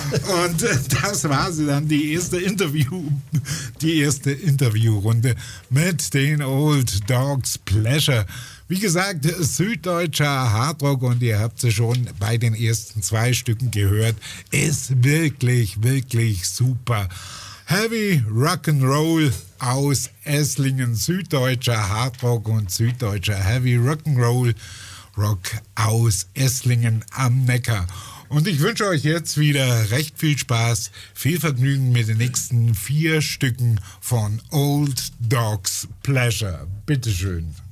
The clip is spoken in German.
Und das war sie dann, die erste Interviewrunde mit den Old Dogs Pleasure. Wie gesagt, süddeutscher Hardrock, und ihr habt sie schon bei den ersten 2 Stücken gehört, ist wirklich, wirklich super. Heavy Rock'n'Roll aus Esslingen, süddeutscher Hardrock und süddeutscher Heavy Rock'n'Roll Rock aus Esslingen am Neckar. Und ich wünsche euch jetzt wieder recht viel Spaß, viel Vergnügen mit den nächsten 4 Stücken von Old Dogs Pleasure. Bitteschön.